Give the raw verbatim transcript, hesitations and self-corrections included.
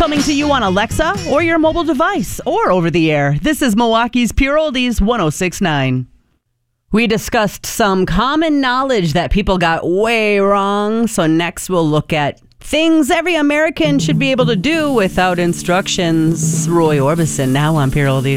coming to you on Alexa or your mobile device or over the air. This is Milwaukee's Pure Oldies one oh six point nine. We discussed some common knowledge that people got way wrong. So next we'll look at things every American should be able to do without instructions. Roy Orbison now on Pure Oldies.